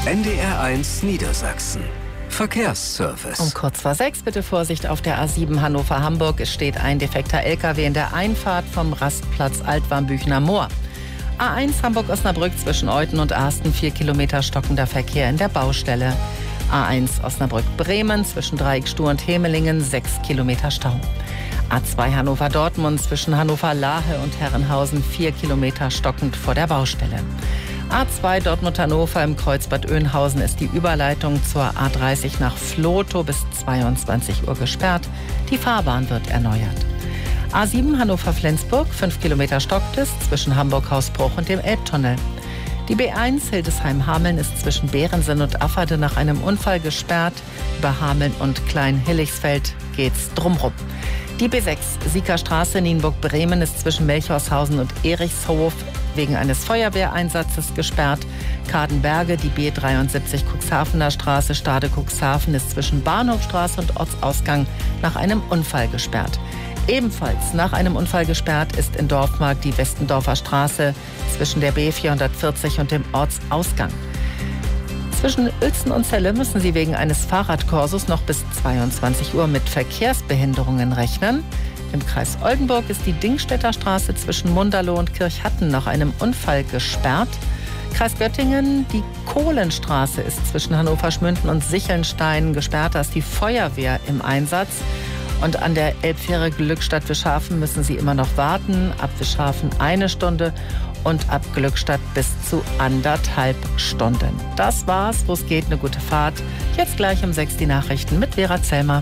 NDR1 Niedersachsen. Verkehrsservice. Um kurz vor 6 bitte Vorsicht auf der A7 Hannover-Hamburg. Es steht ein defekter LKW in der Einfahrt vom Rastplatz Altwarmbüchner Moor. A1 Hamburg-Osnabrück zwischen Euthen und Asten 4 Kilometer stockender Verkehr in der Baustelle. A1 Osnabrück-Bremen zwischen Dreieckstuhl und Hemelingen 6 Kilometer Stau. A2 Hannover-Dortmund zwischen Hannover-Lahe und Herrenhausen 4 Kilometer stockend vor der Baustelle. A2 Dortmund-Hannover im Kreuzbad Oeynhausen ist die Überleitung zur A30 nach Vlotho bis 22 Uhr gesperrt. Die Fahrbahn wird erneuert. A7 Hannover-Flensburg 5 Kilometer stockt es zwischen Hamburg-Hausbruch und dem Elbtunnel. Die B1 Hildesheim-Hameln ist zwischen Berensen und Afferde nach einem Unfall gesperrt. Über Hameln und Klein-Hillichsfeld geht's drumrum. Die B6 Siegerstraße Nienburg-Bremen ist zwischen Melchorshausen und Erichshof wegen eines Feuerwehreinsatzes gesperrt. Kadenberge, die B73 Cuxhavener Straße Stade-Cuxhaven ist zwischen Bahnhofstraße und Ortsausgang nach einem Unfall gesperrt. Ebenfalls nach einem Unfall gesperrt ist in Dorfmark die Westendorfer Straße zwischen der B440 und dem Ortsausgang. Zwischen Uelzen und Celle müssen Sie wegen eines Fahrradkorsos noch bis 22 Uhr mit Verkehrsbehinderungen rechnen. Im Kreis Oldenburg ist die Dingstädter Straße zwischen Munderloh und Kirchhatten nach einem Unfall gesperrt. Kreis Göttingen, die Kohlenstraße ist zwischen Hannover-Schmünden und Sichelnstein gesperrt. Da ist die Feuerwehr im Einsatz. Und an der Elbfähre Glückstadt-Wischhafen müssen Sie immer noch warten. Ab Wischhafen 1 Stunde und ab Glückstadt bis zu 1,5 Stunden. Das war's, wo es geht, eine gute Fahrt. Jetzt gleich um 6 die Nachrichten mit Vera Zellmer.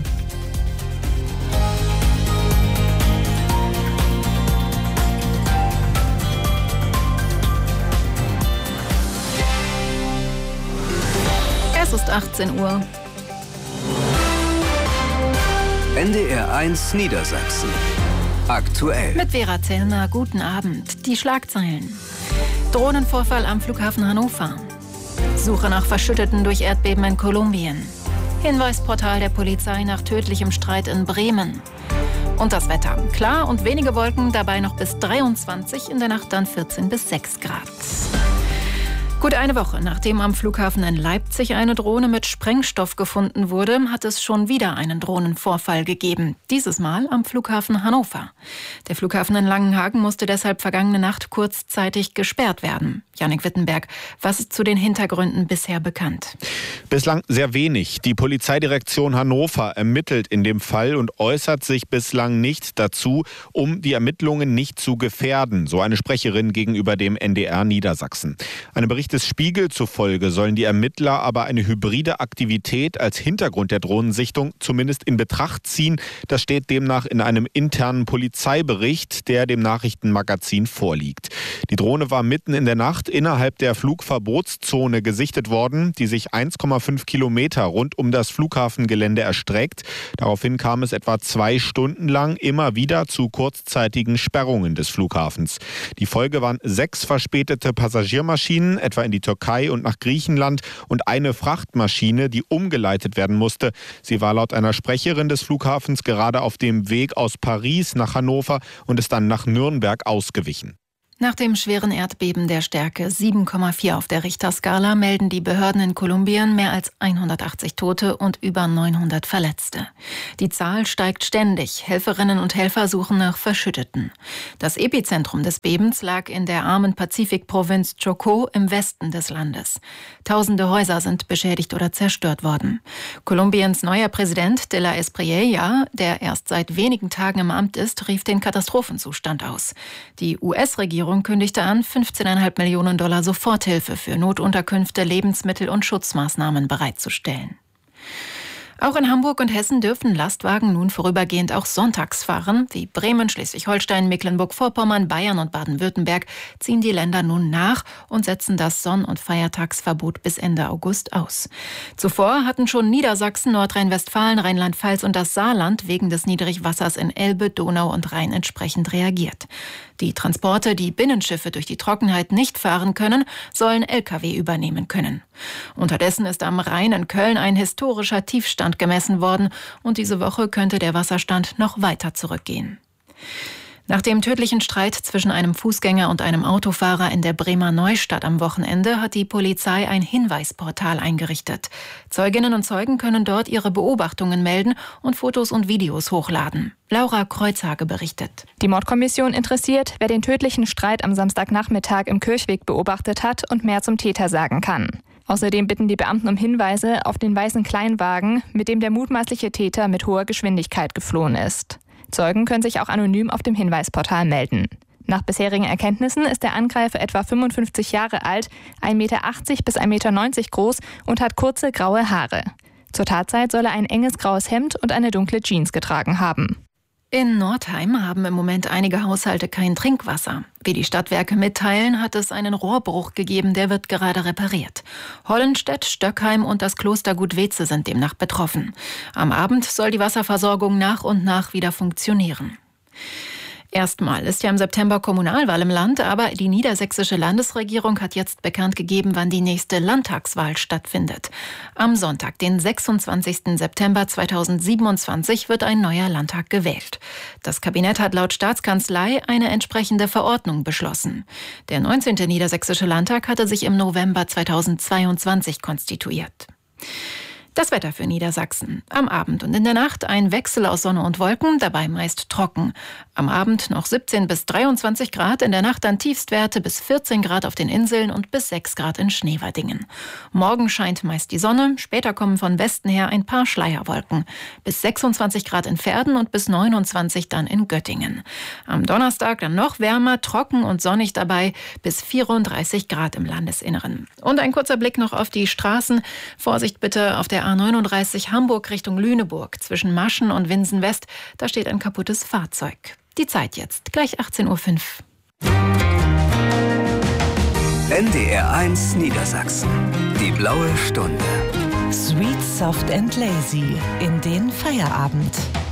Es ist 18 Uhr. NDR1 Niedersachsen. Aktuell. Mit Vera Zellner, guten Abend. Die Schlagzeilen. Drohnenvorfall am Flughafen Hannover. Suche nach Verschütteten durch Erdbeben in Kolumbien. Hinweisportal der Polizei nach tödlichem Streit in Bremen. Und das Wetter. Klar und wenige Wolken, dabei noch bis 23, in der Nacht dann 14 bis 6 Grad. Gut eine Woche nachdem am Flughafen in Leipzig eine Drohne mit Sprengstoff gefunden wurde, hat es schon wieder einen Drohnenvorfall gegeben. Dieses Mal am Flughafen Hannover. Der Flughafen in Langenhagen musste deshalb vergangene Nacht kurzzeitig gesperrt werden. Jannik Wittenberg, was ist zu den Hintergründen bisher bekannt? Bislang sehr wenig. Die Polizeidirektion Hannover ermittelt in dem Fall und äußert sich bislang nicht dazu, um die Ermittlungen nicht zu gefährden, so eine Sprecherin gegenüber dem NDR Niedersachsen. Einem Bericht des Spiegel zufolge sollen die Ermittler aber eine hybride Aktivität als Hintergrund der Drohnensichtung zumindest in Betracht ziehen. Das steht demnach in einem internen Polizeibericht, der dem Nachrichtenmagazin vorliegt. Die Drohne war mitten in der Nacht innerhalb der Flugverbotszone gesichtet worden, die sich 1,5 Kilometer rund um das Flughafengelände erstreckt. Daraufhin kam es etwa 2 Stunden lang immer wieder zu kurzzeitigen Sperrungen des Flughafens. Die Folge waren 6 verspätete Passagiermaschinen, etwa in die Türkei und nach Griechenland, und eine Frachtmaschine, die umgeleitet werden musste. Sie war laut einer Sprecherin des Flughafens gerade auf dem Weg aus Paris nach Hannover und ist dann nach Nürnberg ausgewichen. Nach dem schweren Erdbeben der Stärke 7,4 auf der Richterskala melden die Behörden in Kolumbien mehr als 180 Tote und über 900 Verletzte. Die Zahl steigt ständig. Helferinnen und Helfer suchen nach Verschütteten. Das Epizentrum des Bebens lag in der armen Pazifikprovinz Chocó im Westen des Landes. Tausende Häuser sind beschädigt oder zerstört worden. Kolumbiens neuer Präsident de la Espriella, der erst seit wenigen Tagen im Amt ist, rief den Katastrophenzustand aus. Die US-Regierung kündigte an, $15,5 Millionen Soforthilfe für Notunterkünfte, Lebensmittel und Schutzmaßnahmen bereitzustellen. Auch in Hamburg und Hessen dürfen Lastwagen nun vorübergehend auch sonntags fahren. Wie Bremen, Schleswig-Holstein, Mecklenburg-Vorpommern, Bayern und Baden-Württemberg ziehen die Länder nun nach und setzen das Sonn- und Feiertagsverbot bis Ende August aus. Zuvor hatten schon Niedersachsen, Nordrhein-Westfalen, Rheinland-Pfalz und das Saarland wegen des Niedrigwassers in Elbe, Donau und Rhein entsprechend reagiert. Die Transporte, die Binnenschiffe durch die Trockenheit nicht fahren können, sollen Lkw übernehmen können. Unterdessen ist am Rhein in Köln ein historischer Tiefstand gemessen worden und diese Woche könnte der Wasserstand noch weiter zurückgehen. Nach dem tödlichen Streit zwischen einem Fußgänger und einem Autofahrer in der Bremer Neustadt am Wochenende hat die Polizei ein Hinweisportal eingerichtet. Zeuginnen und Zeugen können dort ihre Beobachtungen melden und Fotos und Videos hochladen. Laura Kreuzhage berichtet. Die Mordkommission interessiert, wer den tödlichen Streit am Samstagnachmittag im Kirchweg beobachtet hat und mehr zum Täter sagen kann. Außerdem bitten die Beamten um Hinweise auf den weißen Kleinwagen, mit dem der mutmaßliche Täter mit hoher Geschwindigkeit geflohen ist. Zeugen können sich auch anonym auf dem Hinweisportal melden. Nach bisherigen Erkenntnissen ist der Angreifer etwa 55 Jahre alt, 1,80 Meter bis 1,90 Meter groß und hat kurze graue Haare. Zur Tatzeit soll er ein enges graues Hemd und eine dunkle Jeans getragen haben. In Nordheim haben im Moment einige Haushalte kein Trinkwasser. Wie die Stadtwerke mitteilen, hat es einen Rohrbruch gegeben, der wird gerade repariert. Hollenstedt, Stöckheim und das Klostergut Weze sind demnach betroffen. Am Abend soll die Wasserversorgung nach und nach wieder funktionieren. Erstmal ist ja im September Kommunalwahl im Land, aber die niedersächsische Landesregierung hat jetzt bekannt gegeben, wann die nächste Landtagswahl stattfindet. Am Sonntag, den 26. September 2027, wird ein neuer Landtag gewählt. Das Kabinett hat laut Staatskanzlei eine entsprechende Verordnung beschlossen. Der 19. Niedersächsische Landtag hatte sich im November 2022 konstituiert. Das Wetter für Niedersachsen. Am Abend und in der Nacht ein Wechsel aus Sonne und Wolken, dabei meist trocken. Am Abend noch 17 bis 23 Grad, in der Nacht dann Tiefstwerte bis 14 Grad auf den Inseln und bis 6 Grad in Schneewerdingen. Morgen scheint meist die Sonne, später kommen von Westen her ein paar Schleierwolken. Bis 26 Grad in Verden und bis 29 dann in Göttingen. Am Donnerstag dann noch wärmer, trocken und sonnig dabei, bis 34 Grad im Landesinneren. Und ein kurzer Blick noch auf die Straßen. Vorsicht bitte auf der A39 Hamburg Richtung Lüneburg zwischen Maschen und Winsen West. Da steht ein kaputtes Fahrzeug. Die Zeit jetzt, gleich 18:05 Uhr. NDR1 Niedersachsen. Die blaue Stunde. Sweet, soft and lazy in den Feierabend.